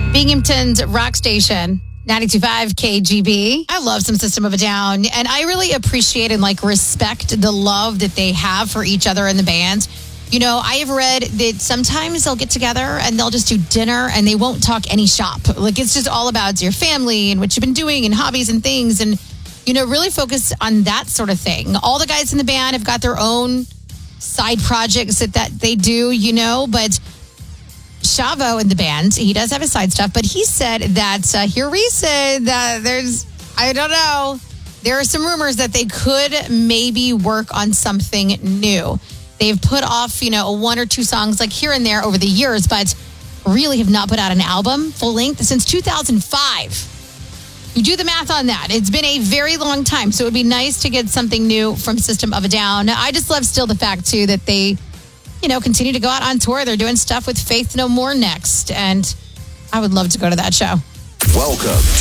Binghamton's rock station, 92.5 KGB. I love some System of a Down, and I really appreciate and respect the love that they have for each other in the band. You know, I have read that sometimes they'll get together and they'll just do dinner and they won't talk any shop. Like, it's just all about your family and what you've been doing and hobbies and things, and, you know, really focus on that sort of thing. All the guys in the band have got their own side projects that they do, you know, but Chavo in the band, he does have his side stuff, but he said that Hiri said that there are some rumors that they could maybe work on something new. They've put off, you know, one or two songs like here and there over the years, but really have not put out an album full length since 2005. You do the math on that. It's been a very long time, so it would be nice to get something new from System of a Down. I just love still the fact, too, that they, you know, continue to go out on tour. They're doing stuff with Faith No More next, and I would love to go to that show. Welcome